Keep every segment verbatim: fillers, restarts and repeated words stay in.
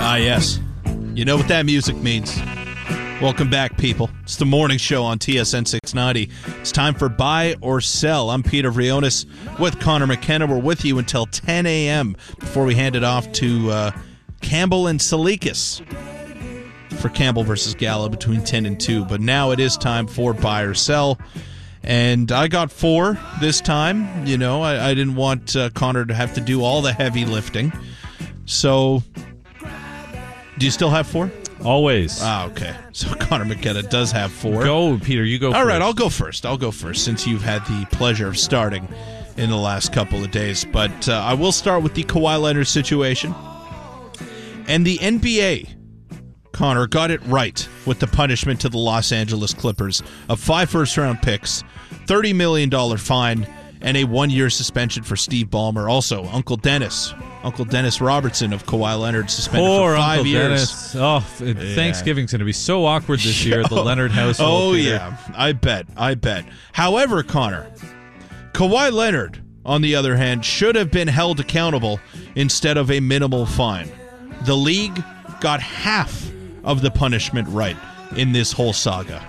Ah, yes. You know what that music means. Welcome back, people. It's the morning show on T S N six ninety. It's time for Buy or Sell. I'm Peter Vrionis with Connor McKenna. We're with you until ten a.m. before we hand it off to uh, Campbell and Salikas for Campbell versus Gallo between ten and two. But now it is time for Buy or Sell. And I got four this time. You know, I, I didn't want uh, Connor to have to do all the heavy lifting. So, do you still have four? Always. Ah, okay. So Connor McKenna does have four. Go, Peter. You go All first. right, I'll go first. I'll go first since you've had the pleasure of starting in the last couple of days. But uh, I will start with the Kawhi Leonard situation. And the N B A, Connor, got it right with the punishment to the Los Angeles Clippers of five first-round picks, thirty million dollars fine, and a one-year suspension for Steve Ballmer. Also, Uncle Dennis. Uncle Dennis Robertson of Kawhi Leonard suspended Poor for five Uncle years. Dennis. Oh, Yeah. Thanksgiving's going to be so awkward this year at the Leonard household. Oh, Peter. yeah. I bet. I bet. However, Connor, Kawhi Leonard, on the other hand, should have been held accountable instead of a minimal fine. The league got half of the punishment right in this whole saga.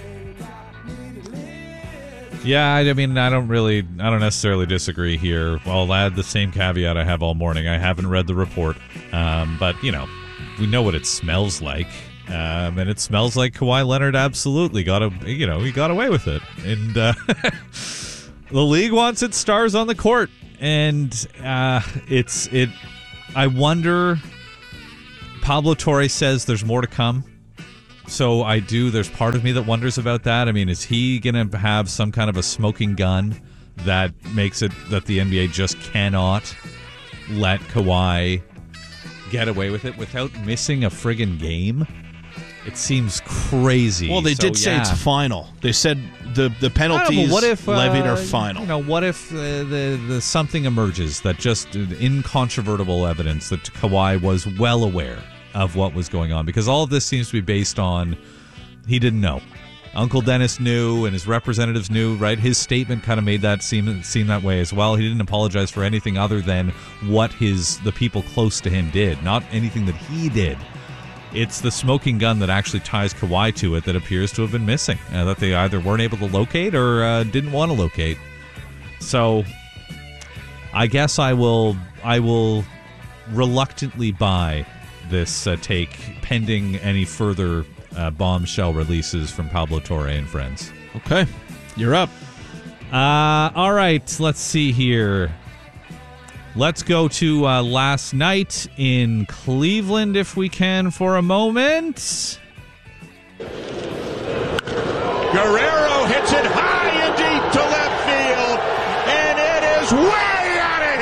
Yeah, I mean, I don't really, I don't necessarily disagree here. I'll add the same caveat I have all morning. I haven't read the report, um, but, you know, we know what it smells like. Um, and it smells like Kawhi Leonard absolutely got a, you know, he got away with it. And uh, the league wants its stars on the court. And uh, it's, it, I wonder, Pablo Torre says there's more to come. So I do, there's part of me that wonders about that. I mean, is he going to have some kind of a smoking gun that makes it that the N B A just cannot let Kawhi get away with it without missing a friggin' game? It seems crazy. Well, they So, did say yeah. it's final. They said the, the penalties what if, uh, levied are final. You know, what if uh, the, the something emerges that just incontrovertible evidence that Kawhi was well aware of what was going on, because all of this seems to be based on he didn't know. Uncle Dennis knew and his representatives knew, right? His statement kind of made that seem seem that way as well. He didn't apologize for anything other than what his the people close to him did, not anything that he did. It's the smoking gun that actually ties Kawhi to it that appears to have been missing, uh, that they either weren't able to locate or uh, didn't want to locate. So I guess I will I will reluctantly buy this uh, take pending any further uh, bombshell releases from Pablo Torre and friends. Okay, you're up. Uh, all right, let's see here. Let's go to uh, last night in Cleveland, if we can, for a moment. Guerrero hits it high and deep to left field, and it is way out of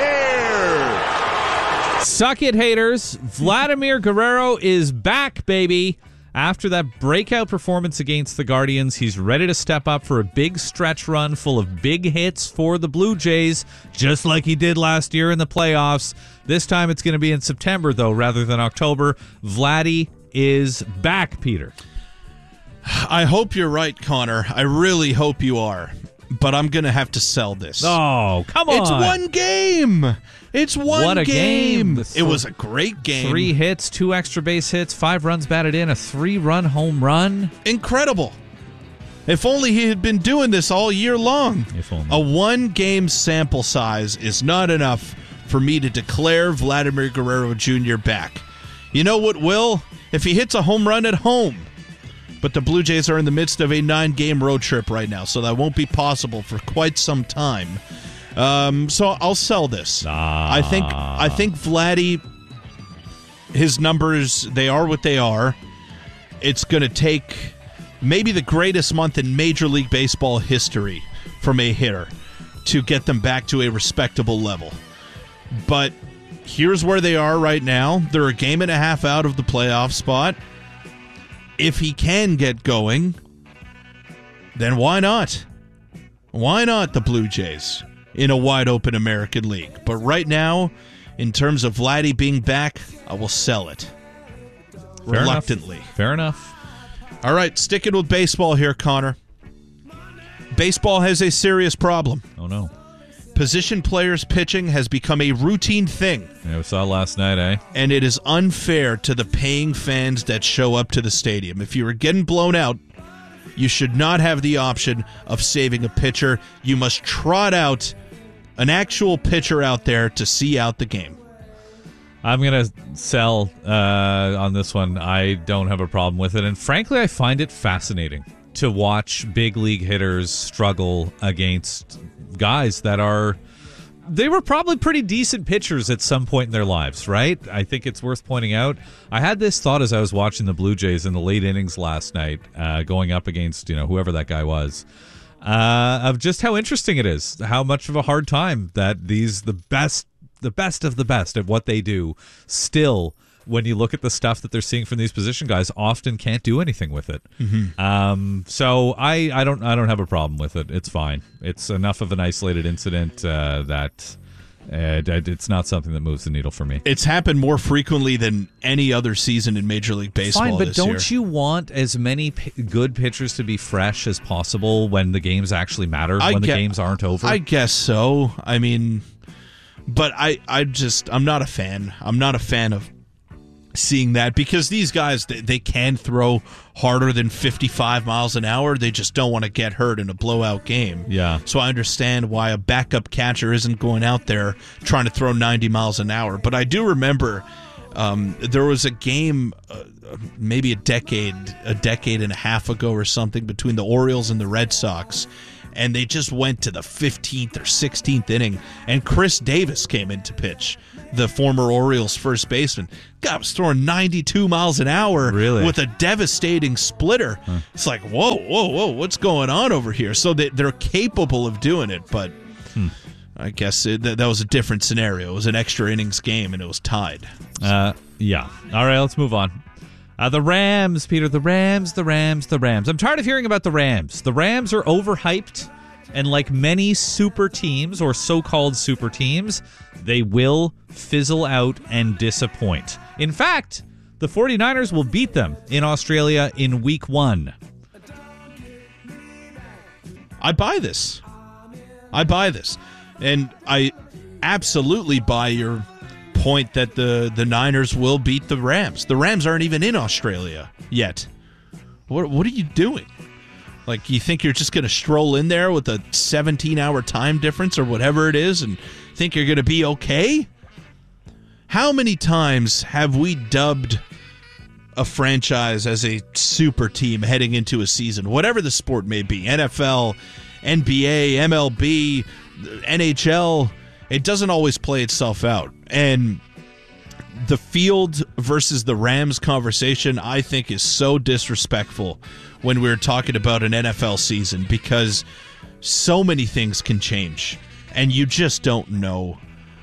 here. Suck it, haters. Vladimir Guerrero is back, baby. After that breakout performance against the Guardians, he's ready to step up for a big stretch run full of big hits for the Blue Jays, just like he did last year in the playoffs. This time it's going to be in September, though, rather than October. Vladdy is back, Peter. I hope you're right, Connor. I really hope you are. But I'm going to have to sell this. Oh, come on. It's one game. It's one What a game. game. It was a great game. Three hits, two extra base hits, five runs batted in, a three-run home run. Incredible. If only he had been doing this all year long. If only. A one-game sample size is not enough for me to declare Vladimir Guerrero Junior back. You know what will? If he hits a home run at home. But the Blue Jays are in the midst of a nine-game road trip right now, so that won't be possible for quite some time. Um, so I'll sell this. Ah. I think I think Vladdy, his numbers, they are what they are. It's going to take maybe the greatest month in Major League Baseball history from a hitter to get them back to a respectable level. But here's where they are right now. They're a game and a half out of the playoff spot. If he can get going, then why not? Why not the Blue Jays in a wide-open American League? But right now, in terms of Vladdy being back, I will sell it. Fair Reluctantly. Enough. Fair enough. All right, sticking with baseball here, Connor. Baseball has a serious problem. Oh, no. Position players pitching has become a routine thing. Yeah, we saw last night, eh? And it is unfair to the paying fans that show up to the stadium. If you were getting blown out, you should not have the option of saving a pitcher. You must trot out an actual pitcher out there to see out the game. I'm going to sell uh, on this one. I don't have a problem with it. And frankly, I find it fascinating to watch big league hitters struggle against guys that are, they were probably pretty decent pitchers at some point in their lives, right? I think it's worth pointing out. I had this thought as I was watching the Blue Jays in the late innings last night, uh, going up against, you know, whoever that guy was, uh, of just how interesting it is, how much of a hard time that these, the best, the best of the best at what they do, still, when you look at the stuff that they're seeing from these position guys, often can't do anything with it. Mm-hmm. Um, so I, I don't I don't have a problem with it. It's fine. It's enough of an isolated incident uh, that uh, it's not something that moves the needle for me. It's happened more frequently than any other season in Major League Baseball. Fine, but this don't year. you want as many p- good pitchers to be fresh as possible when the games actually matter, I when get, the games aren't over? I guess so. I mean, but I, I just I'm not a fan. I'm not a fan of seeing that, because these guys, they, they can throw harder than fifty-five miles an hour. They just don't want to get hurt in a blowout game. Yeah. So I understand why a backup catcher isn't going out there trying to throw ninety miles an hour. But I do remember um, there was a game uh, maybe a decade, a decade and a half ago or something between the Orioles and the Red Sox. And they just went to the fifteenth or sixteenth inning, and Chris Davis came in to pitch, the former Orioles first baseman. God was throwing ninety-two miles an hour really? with a devastating splitter. Huh. It's like, whoa, whoa, whoa, what's going on over here? So they, they're capable of doing it, but hmm. I guess it, that, that was a different scenario. It was an extra innings game, and it was tied. Uh, yeah. All right, let's move on. Uh, the Rams, Peter, the Rams, the Rams, the Rams. I'm tired of hearing about the Rams. The Rams are overhyped, and like many super teams or so-called super teams, they will fizzle out and disappoint. In fact, the 49ers will beat them in Australia in week one. I buy this. I buy this. And I absolutely buy your point that the, the Niners will beat the Rams. The Rams aren't even in Australia yet. What what are you doing? Like, you think you're just going to stroll in there with a seventeen-hour time difference or whatever it is and think you're going to be okay? How many times have we dubbed a franchise as a super team heading into a season, whatever the sport may be, N F L, N B A, M L B, N H L? It doesn't always play itself out. And the Field versus the Rams conversation, I think, is so disrespectful when we're talking about an N F L season, because so many things can change, and you just don't know.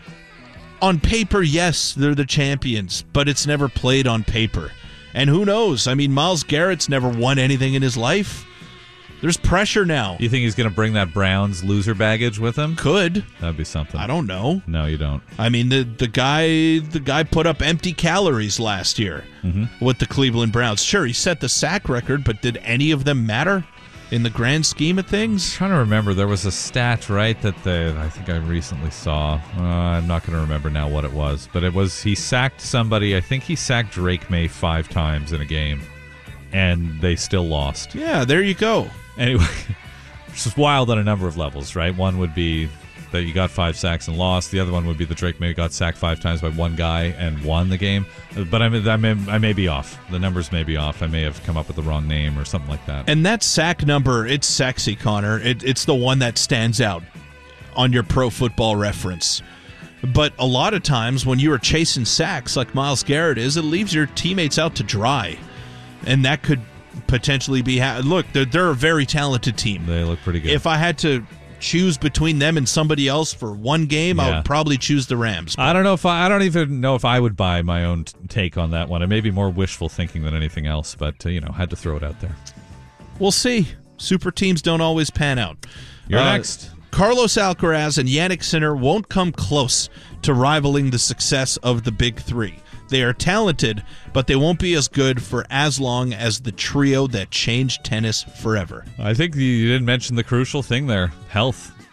On paper, yes, they're the champions, but it's never played on paper. And who knows? I mean, Myles Garrett's never won anything in his life. There's pressure now. You think he's going to bring that Browns loser baggage with him? Could. That'd be something. I don't know. No, you don't. I mean, the the guy the guy put up empty calories last year mm-hmm. with the Cleveland Browns. Sure, he set the sack record, but did any of them matter in the grand scheme of things? I'm trying to remember. There was a stat, right, that they, I think I recently saw. Uh, I'm not going to remember now what it was, but it was he sacked somebody. I think he sacked Drake May five times in a game, and they still lost. Yeah, there you go. Anyway, which is wild on a number of levels, right? One would be that you got five sacks and lost. The other one would be that Drake May got sacked five times by one guy and won the game. But I, mean, I, may, I may be off. The numbers may be off. I may have come up with the wrong name or something like that. And that sack number, it's sexy, Connor. It, it's the one that stands out on your Pro Football Reference. But a lot of times when you are chasing sacks like Myles Garrett is, it leaves your teammates out to dry. And that could potentially be ha- look they're, they're a very talented team. They look pretty good. If I had to choose between them and somebody else for one game, yeah. I would probably choose the Rams. But I don't know if I, I don't even know if I would buy my own t- take on that one. It may be more wishful thinking than anything else, but uh, you know, had to throw it out there. We'll see. Super teams don't always pan out. You're uh, next. Carlos Alcaraz and Jannik Sinner won't come close to rivaling the success of the big three. They are talented, but they won't be as good for as long as the trio that changed tennis forever. I think you didn't mention the crucial thing there, health.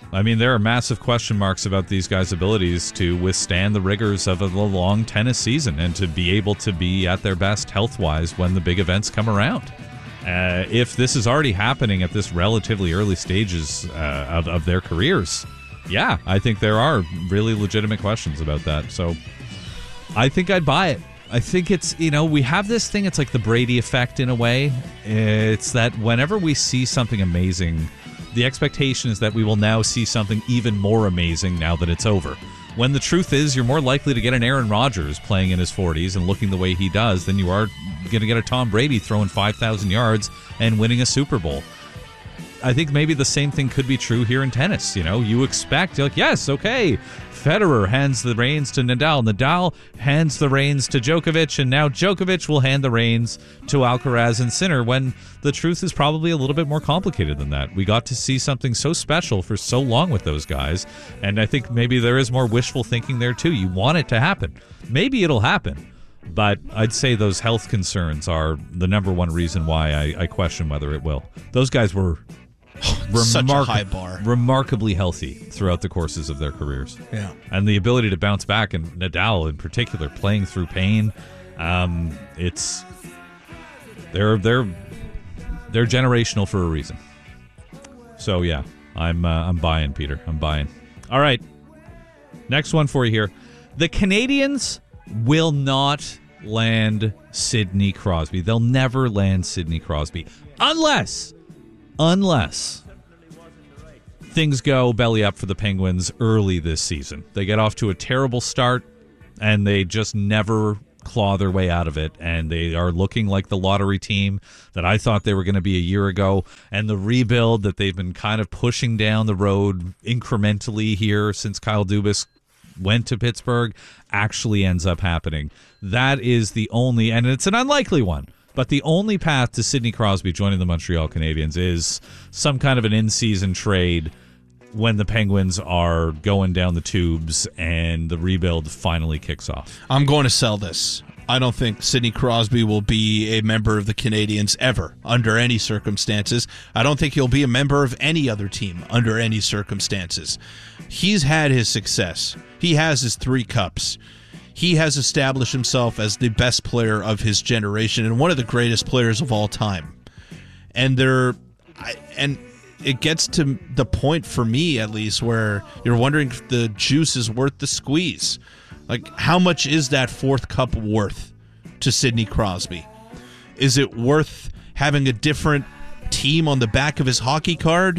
I mean, there are massive question marks about these guys' abilities to withstand the rigors of a long tennis season and to be able to be at their best health-wise when the big events come around. Uh, if this is already happening at this relatively early stages uh, of, of their careers, yeah, I think there are really legitimate questions about that. So I think I'd buy it. I think it's, you know, we have this thing, it's like the Brady effect in a way. It's that whenever we see something amazing, the expectation is that we will now see something even more amazing now that it's over. When the truth is, you're more likely to get an Aaron Rodgers playing in his forties and looking the way he does than you are going to get a Tom Brady throwing five thousand yards and winning a Super Bowl. I think maybe the same thing could be true here in tennis. You know, you expect, you're like, yes, okay, Federer hands the reins to Nadal. Nadal hands the reins to Djokovic, and now Djokovic will hand the reins to Alcaraz and Sinner, when the truth is probably a little bit more complicated than that. We got to see something so special for so long with those guys, and I think maybe there is more wishful thinking there too. You want it to happen. Maybe it'll happen, but I'd say those health concerns are the number one reason why I, I question whether it will. Those guys were Such remark- a high bar. remarkably healthy throughout the courses of their careers. Yeah. And the ability to bounce back, and Nadal in particular, playing through pain, um, it's they're they're they're generational for a reason. So yeah, I'm uh, I'm buying, Peter. I'm buying. All right, next one for you here. The Canadians will not land Sidney Crosby. They'll never land Sidney Crosby unless. Unless things go belly up for the Penguins early this season. They get off to a terrible start, and they just never claw their way out of it, and they are looking like the lottery team that I thought they were going to be a year ago, and the rebuild that they've been kind of pushing down the road incrementally here since Kyle Dubas went to Pittsburgh actually ends up happening. That is the only, and it's an unlikely one, but the only path to Sidney Crosby joining the Montreal Canadiens is some kind of an in-season trade when the Penguins are going down the tubes and the rebuild finally kicks off. I'm going to sell this. I don't think Sidney Crosby will be a member of the Canadiens ever, under any circumstances. I don't think he'll be a member of any other team under any circumstances. He's had his success. He has his three cups. He has established himself as the best player of his generation and one of the greatest players of all time. And they're, and it gets to the point, for me at least, where you're wondering if the juice is worth the squeeze. Like, how much is that fourth cup worth to Sidney Crosby? Is it worth having a different team on the back of his hockey card?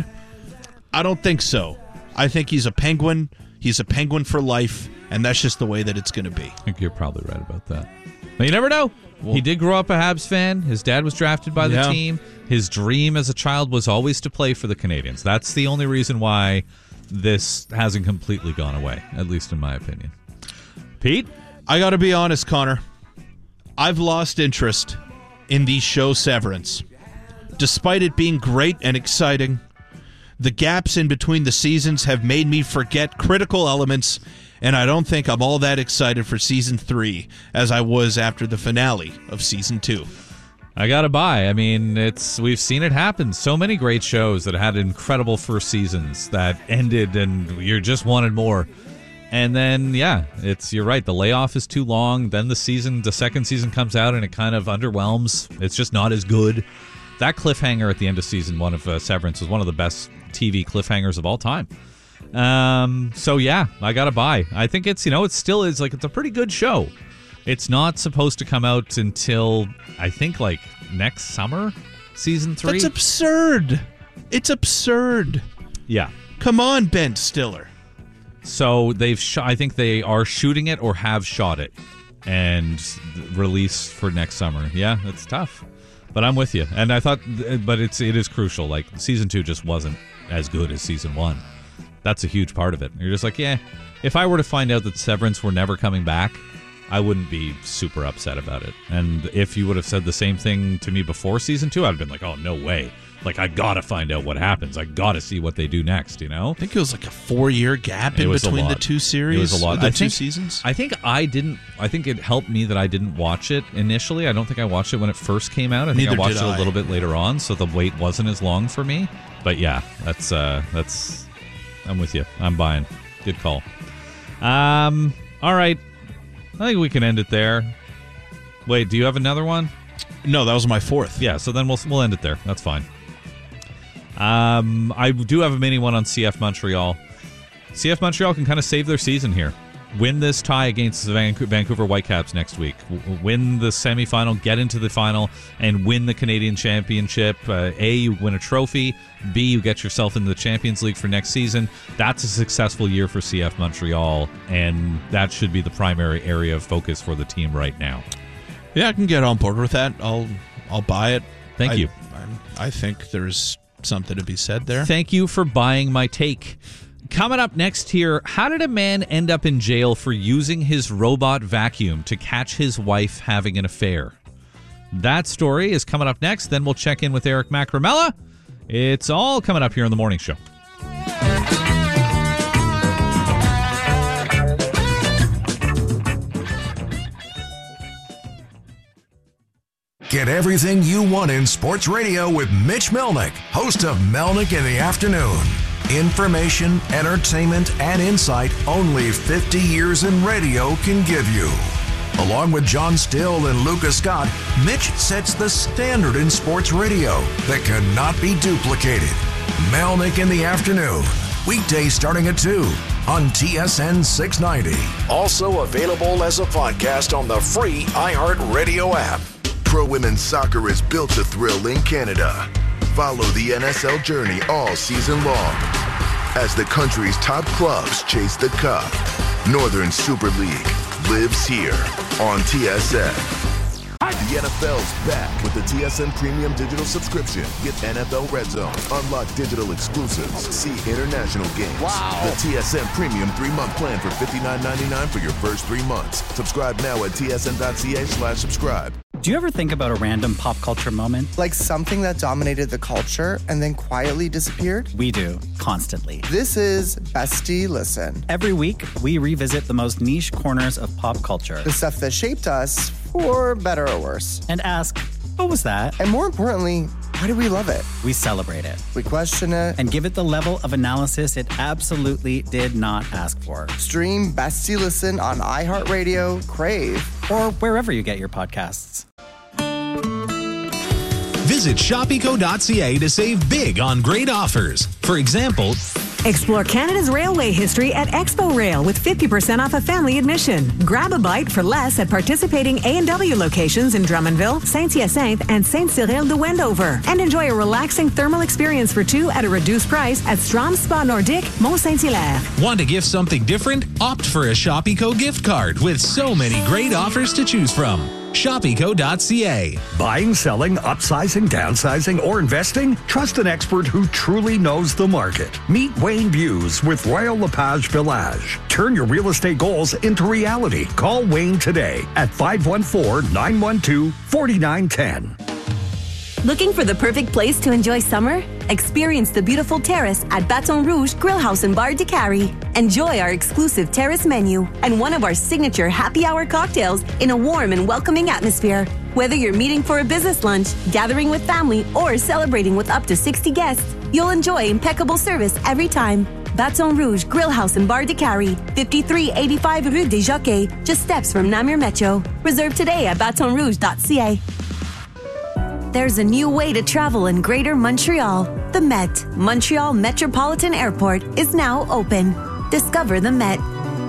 I don't think so. I think he's a Penguin. He's a Penguin for life. And that's just the way that it's going to be. I think you're probably right about that. But you never know. Well, he did grow up a Habs fan. His dad was drafted by the yeah. team. His dream as a child was always to play for the Canadiens. That's the only reason why this hasn't completely gone away, at least in my opinion. Pete? I got to be honest, Connor. I've lost interest in the show Severance. Despite it being great and exciting, the gaps in between the seasons have made me forget critical elements, and I don't think I'm all that excited for season three as I was after the finale of season two. I gotta buy. I mean, it's we've seen it happen. So many great shows that had incredible first seasons that ended, and you just wanted more. And then, yeah, it's you're right. The layoff is too long. Then the season, the second season comes out, and it kind of underwhelms. It's just not as good. That cliffhanger at the end of season one of uh, Severance was one of the best T V cliffhangers of all time. Um, so yeah, I gotta buy. I think it's, you know, it still is like, it's a pretty good show. It's not supposed to come out until, I think, like next summer, season three. That's absurd. It's absurd. Yeah. Come on, Ben Stiller. So they've, sh- I think they are shooting it or have shot it and release for next summer. Yeah, it's tough, but I'm with you. And I thought, but it's it is crucial. Like season two just wasn't as good as season one. That's a huge part of it. You're just like, yeah, if I were to find out that Severance were never coming back, I wouldn't be super upset about it. And if you would have said the same thing to me before season two, I'd have been like, oh, no way. Like, I gotta find out what happens. I gotta see what they do next, you know? I think it was like a four-year gap It in was a between the lot. two series. It was a lot. The I two think, seasons. I think I didn't. I think it helped me that I didn't watch it initially. I don't think I watched it when it first came out. I think Neither I watched did it a I. little bit later on, so the wait wasn't as long for me. But yeah, that's uh, that's I'm with you. I'm buying. Good call. Um. All right. I think we can end it there. Wait, do you have another one? No, that was my fourth. Yeah, so then we'll we'll end it there. That's fine. Um, I do have a mini one on C F Montreal. C F Montreal can kind of save their season here. Win this tie against the Vancouver Whitecaps next week. Win the semifinal, get into the final, and win the Canadian Championship. Uh, A, you win a trophy. B, you get yourself into the Champions League for next season. That's a successful year for C F Montreal, and that should be the primary area of focus for the team right now. Yeah, I can get on board with that. I'll I'll buy it. Thank I, you. I, I think there's something to be said there. Thank you for buying my take. Coming up next here, how did a man end up in jail for using his robot vacuum to catch his wife having an affair? That story is coming up next. Then we'll check in with Eric Macramella. It's all coming up here on the morning show. Get everything you want in sports radio with Mitch Melnick, host of Melnick in the Afternoon. Information, entertainment, and insight only fifty years in radio can give you. Along with John Still and Lucas Scott, Mitch sets the standard in sports radio that cannot be duplicated. Melnick in the Afternoon, weekdays starting at two on T S N six ninety. Also available as a podcast on the free iHeartRadio app. Pro Women's Soccer is built to thrill in Canada. Follow the N S L journey all season long as the country's top clubs chase the cup. Northern Super League lives here on T S N. The N F L's back with the T S N Premium Digital Subscription. Get N F L Red Zone, unlock digital exclusives, see international games. Wow. The T S N Premium three-month plan for fifty-nine ninety-nine for your first three months. Subscribe now at tsn.ca slash subscribe. Do you ever think about a random pop culture moment? Like something that dominated the culture and then quietly disappeared? We do, constantly. This is Bestie Listen. Every week, we revisit the most niche corners of pop culture. The stuff that shaped us, for better or worse. And ask, what was that? And more importantly, why do we love it? We celebrate it. We question it. And give it the level of analysis it absolutely did not ask for. Stream Bestie Listen on iHeartRadio, Crave, or wherever you get your podcasts. Visit shop eco dot c a to save big on great offers. For example, explore Canada's railway history at Expo Rail with fifty percent off a family admission. Grab a bite for less at participating A and W locations in Drummondville, Saint-Hyacinthe, and Saint-Cyril de Wendover. And enjoy a relaxing thermal experience for two at a reduced price at Strom Spa Nordique, Mont-Saint-Hilaire. Want to gift something different? Opt for a Shop Eco gift card with so many great offers to choose from. shop eco dot c a. Buying, selling, upsizing, downsizing, or investing? Trust an expert who truly knows the market. Meet Wayne Buse with Royal LePage Village. Turn your real estate goals into reality. Call Wayne today at five one four, nine one two, four nine one zero. Looking for the perfect place to enjoy summer? Experience the beautiful terrace at Baton Rouge Grill House and Bar de Cary. Enjoy our exclusive terrace menu and one of our signature happy hour cocktails in a warm and welcoming atmosphere. Whether you're meeting for a business lunch, gathering with family, or celebrating with up to sixty guests, you'll enjoy impeccable service every time. Baton Rouge Grill House and Bar de Cary, fifty-three eighty-five Rue des Jockeys, just steps from Namur Metro. Reserve today at baton rouge dot c a. There's a new way to travel in Greater Montreal. The Met, Montreal Metropolitan Airport, is now open. Discover the Met.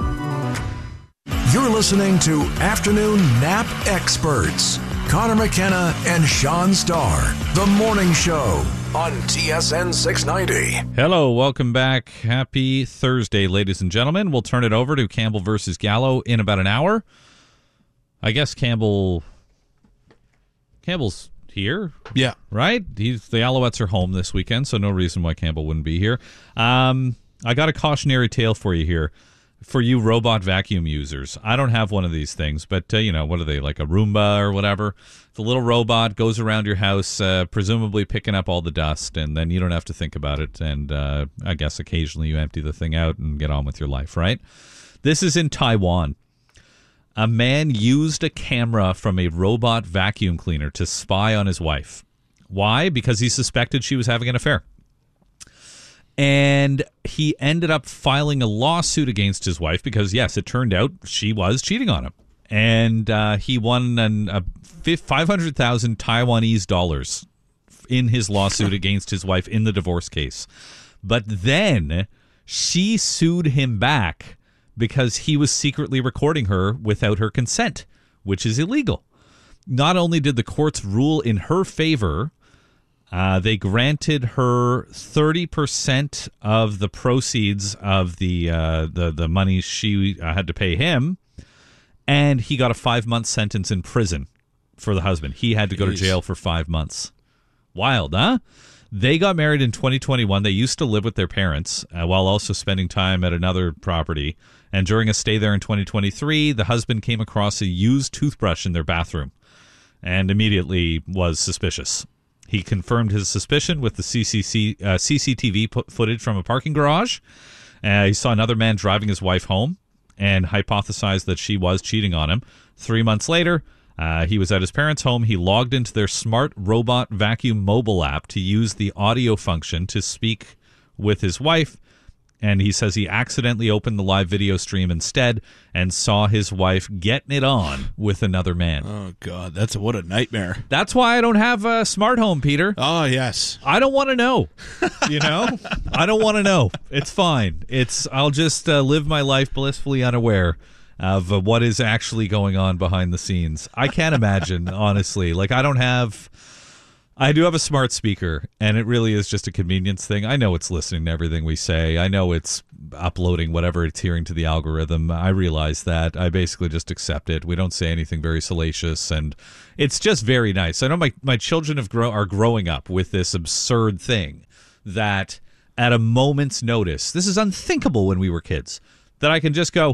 You're listening to Afternoon Nap Experts. Connor McKenna and Sean Starr. The Morning Show on T S N six ninety. Hello, welcome back. Happy Thursday, ladies and gentlemen. We'll turn it over to Campbell versus Gallo in about an hour. I guess Campbell... Campbell's... here, yeah, right. He's the Alouettes are home this weekend, so no reason why Campbell wouldn't be here. Um, I got a cautionary tale for you here, for you robot vacuum users. I don't have one of these things, but uh, you know, what are they, like a Roomba or whatever? The little robot goes around your house, uh, presumably picking up all the dust, and then you don't have to think about it. And uh, I guess occasionally you empty the thing out and get on with your life, right? This is in Taiwan. A man used a camera from a robot vacuum cleaner to spy on his wife. Why? Because he suspected she was having an affair. And he ended up filing a lawsuit against his wife because, yes, it turned out she was cheating on him. And uh, he won an, a five hundred thousand Taiwanese dollars in his lawsuit against his wife in the divorce case. But then she sued him back because he was secretly recording her without her consent, which is illegal. Not only did the courts rule in her favor, Uh, they granted her thirty percent of the proceeds of the uh, the the money she uh, had to pay him, and he got a five-month sentence in prison for the husband. He had to go to jail for five months. Wild, huh? They got married in twenty twenty-one. They used to live with their parents uh, while also spending time at another property. And during a stay there in twenty twenty-three, the husband came across a used toothbrush in their bathroom and immediately was suspicious. He confirmed his suspicion with the C C C, uh, C C T V footage from a parking garage. Uh, he saw another man driving his wife home and hypothesized that she was cheating on him. Three months later, uh, he was at his parents' home. He logged into their smart robot vacuum mobile app to use the audio function to speak with his wife. And he says he accidentally opened the live video stream instead and saw his wife getting it on with another man. Oh, God. That's a, what a nightmare. That's why I don't have a smart home, Peter. Oh, yes. I don't want to know. You know? I don't want to know. It's fine. It's I'll just uh, live my life blissfully unaware of uh, what is actually going on behind the scenes. I can't imagine, honestly. Like, I don't have... I do have a smart speaker, and it really is just a convenience thing. I know it's listening to everything we say. I know it's uploading whatever it's hearing to the algorithm. I realize that. I basically just accept it. We don't say anything very salacious, and it's just very nice. I know my, my children have grow, are growing up with this absurd thing that at a moment's notice, this is unthinkable when we were kids, that I can just go,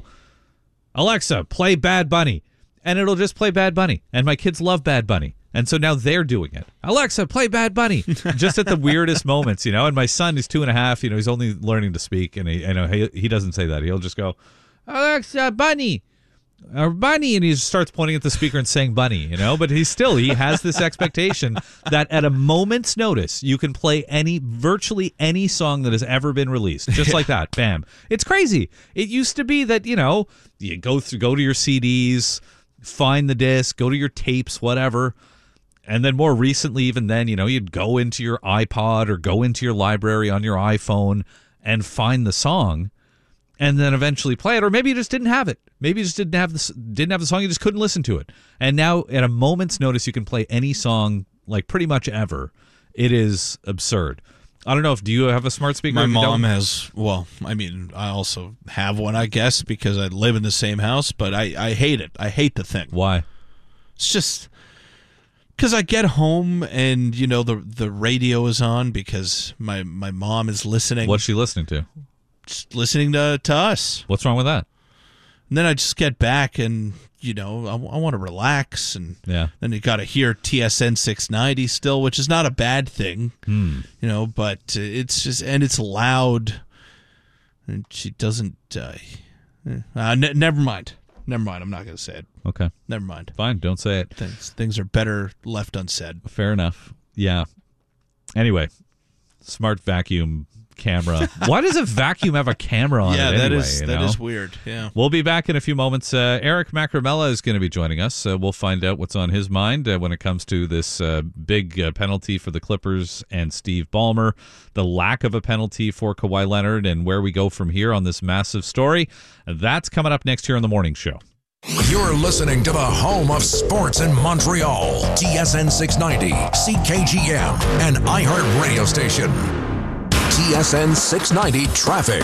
Alexa, play Bad Bunny, and it'll just play Bad Bunny, and my kids love Bad Bunny. And so now they're doing it. Alexa, play Bad Bunny. Just at the weirdest moments, you know. And my son is two and a half. You know, he's only learning to speak, and he, I know he, he doesn't say that. He'll just go, Alexa, Bunny, or Bunny, and he just starts pointing at the speaker and saying Bunny. You know, but he's still he has this expectation that at a moment's notice you can play any virtually any song that has ever been released, just like that. Bam! It's crazy. It used to be that you know you go through go to your C Ds, find the disc, go to your tapes, whatever. And then more recently, even then, you know, you'd go into your iPod or go into your library on your iPhone and find the song and then eventually play it. Or maybe you just didn't have it. Maybe you just didn't have the, didn't have the song. You just couldn't listen to it. And now at a moment's notice, you can play any song like pretty much ever. It is absurd. I don't know if, do you have a smart speaker? My mom has, well, I mean, I also have one, I guess, because I live in the same house, but I, I hate it. I hate the thing. Why? It's just... Because I get home and, you know, the the radio is on because my, my mom is listening. What's she listening to? Just listening to, to us. What's wrong with that? And then I just get back and, you know, I, I want to relax. And yeah. then you got to hear T S N six ninety still, which is not a bad thing. Hmm. You know, but it's just, and it's loud. And she doesn't, uh, uh, ne- never mind. Never mind. I'm not going to say it. Okay. Never mind. Fine. Don't say it. Things things are better left unsaid. Fair enough. Yeah. Anyway, smart vacuum camera. Why does a vacuum have a camera on yeah, it anyway? that is you that know? is weird. Yeah. We'll be back in a few moments. Uh, Eric Macramella is going to be joining us. Uh, we'll find out what's on his mind uh, when it comes to this uh, big uh, penalty for the Clippers and Steve Ballmer, the lack of a penalty for Kawhi Leonard, and where we go from here on this massive story. That's coming up next here on The Morning Show. You're listening to the home of sports in Montreal. T S N six ninety, C K G M, and iHeart Radio Station. T S N six ninety Traffic.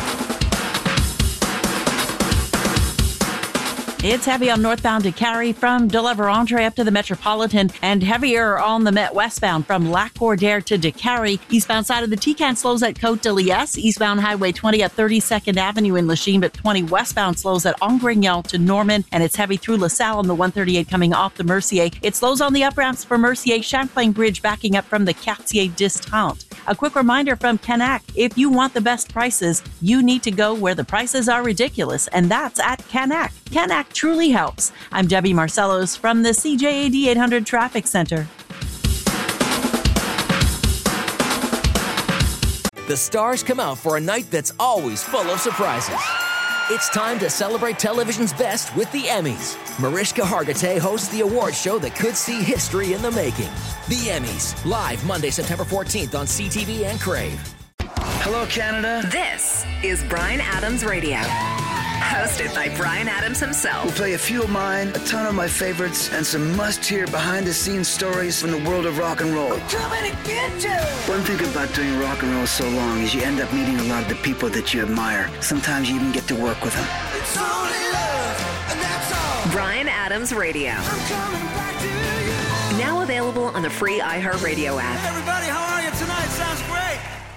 It's heavy on northbound to Carrie from De La Vérendrye up to the Metropolitan, and heavier on the Met westbound from Lac Cordaire to De Carrie. Eastbound side of the T-Can slows at Côte de Liesse. Eastbound Highway twenty at thirty-second Avenue in Lachine, but twenty westbound slows at Angrignon to Norman, and it's heavy through LaSalle on the one thirty-eight coming off the Mercier. It slows on the up ramps for Mercier, Champlain Bridge backing up from the Quartier Distant. A quick reminder from Canac, if you want the best prices, you need to go where the prices are ridiculous, and that's at Canac. Canac truly helps. I'm Debbie Marcellos from the C J A D eight hundred Traffic Center. the stars come out for a night that's always full of surprises. It's time to celebrate television's best with the Emmys. Mariska Hargitay hosts the award show that could see history in the making. The Emmys, live Monday, September fourteenth on C T V and Crave. Hello, Canada. This is Bryan Adams Radio. Hosted by Bryan Adams himself. We'll play a few of mine, a ton of my favorites, and some must-hear behind-the-scenes stories from the world of rock and roll. We're coming to get you! One thing about doing rock and roll so long is you end up meeting a lot of the people that you admire. Sometimes you even get to work with them. It's only love, and that's all. Bryan Adams Radio. I'm coming back to you. Now available on the free iHeartRadio app. Hey everybody, how are you tonight? Sounds great.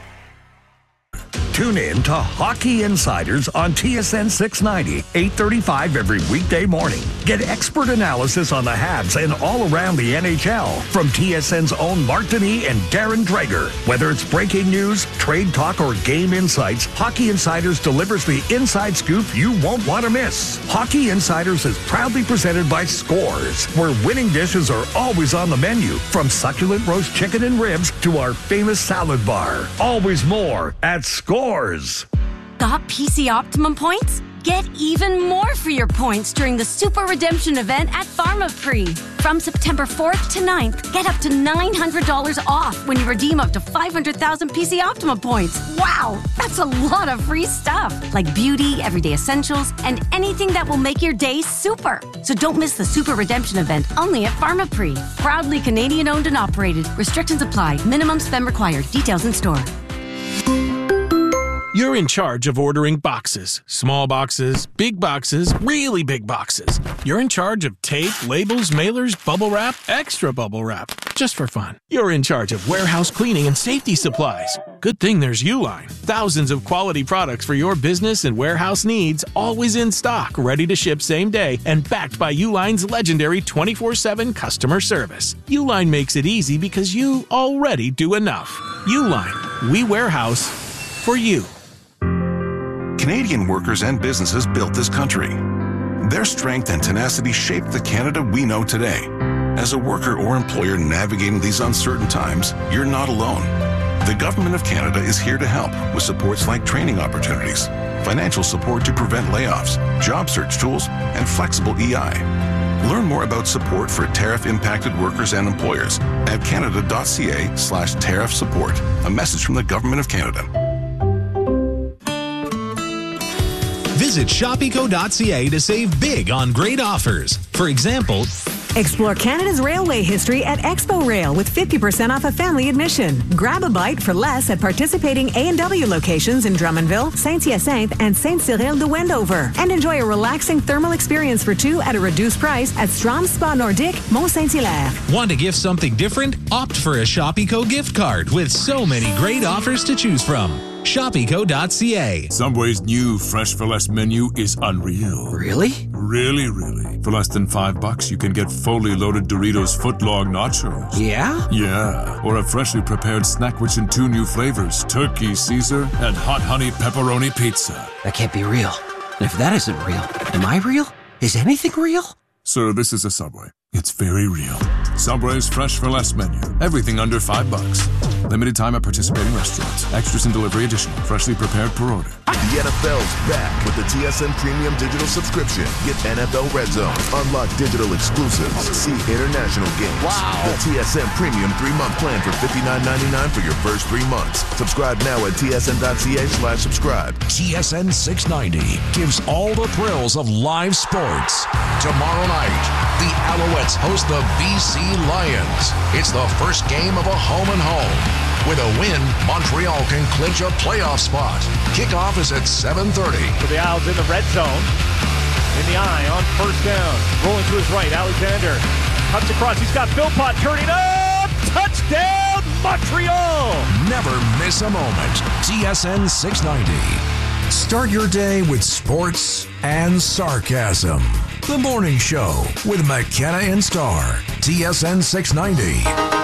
Tune in to Hockey Insiders on T S N six ninety, eight thirty-five every weekday morning. Get expert analysis on the Habs and all around the N H L from T S N's own Mark Denis and Darren Dreger. Whether it's breaking news, trade talk, or game insights, Hockey Insiders delivers the inside scoop you won't want to miss. Hockey Insiders is proudly presented by Scores, where winning dishes are always on the menu, from succulent roast chicken and ribs to our famous salad bar. Always more at Scores. Got P C Optimum points? Get even more for your points during the Super Redemption event at PharmaPre. From September fourth to ninth, get up to nine hundred dollars off when you redeem up to five hundred thousand P C Optimum points. Wow, that's a lot of free stuff, like beauty, everyday essentials, and anything that will make your day super. So don't miss the Super Redemption event only at PharmaPre. Proudly Canadian owned and operated. Restrictions apply. Minimum spend required. Details in store. You're in charge of ordering boxes. Small boxes, big boxes, really big boxes. You're in charge of tape, labels, mailers, bubble wrap, extra bubble wrap, just for fun. You're in charge of warehouse cleaning and safety supplies. Good thing there's Uline. Thousands of quality products for your business and warehouse needs, always in stock, ready to ship same day, and backed by Uline's legendary twenty-four seven customer service. Uline makes it easy because you already do enough. Uline, we warehouse for you. Canadian workers and businesses built this country. Their strength and tenacity shaped the Canada we know today. As a worker or employer navigating these uncertain times, you're not alone. The Government of Canada is here to help with supports like training opportunities, financial support to prevent layoffs, job search tools, and flexible E I. Learn more about support for tariff-impacted workers and employers at canada.ca slash tariff support. A message from the Government of Canada. Visit shop eco dot c a to save big on great offers. For example, explore Canada's railway history at Expo Rail with fifty percent off a family admission. Grab a bite for less at participating A and W locations in Drummondville, Saint-Hyacinthe, and Saint-Cyril de Wendover. And enjoy a relaxing thermal experience for two at a reduced price at Strom Spa Nordique, Mont-Saint-Hilaire. Want to gift something different? Opt for a Shop Eco gift card with so many great offers to choose from. shop eco dot c a. Subway's new Fresh for Less menu is unreal. Really? Really, really. For less than five bucks, you can get fully loaded Doritos footlong nachos. Yeah? Yeah. Or a freshly prepared snack which in two new flavors, turkey Caesar and hot honey pepperoni pizza. That can't be real. And if that isn't real, am I real? Is anything real? Sir, this is a Subway. It's very real. Subway's Fresh for Less menu. Everything under five bucks. Limited time at participating restaurants. Extras and delivery additional. Freshly prepared per order. The N F L's back with the T S N Premium Digital Subscription. Get N F L Red Zone. Unlock digital exclusives. See international games. Wow. The T S N Premium three-month plan for fifty-nine ninety-nine for your first three months. Subscribe now at T S N dot C A slash subscribe. T S N six ninety gives all the thrills of live sports. Tomorrow night, the Alouettes host the B C Lions. It's the first game of a home and home. With a win, Montreal can clinch a playoff spot. Kickoff is at seven thirty. For the Owls in the red zone. In the eye on first down. Rolling to his right, Alexander. Cuts across, he's got Philpott turning up. Touchdown, Montreal! Never miss a moment. T S N six ninety. Start your day with sports and sarcasm. The Morning Show with McKenna and Starr. T S N six ninety.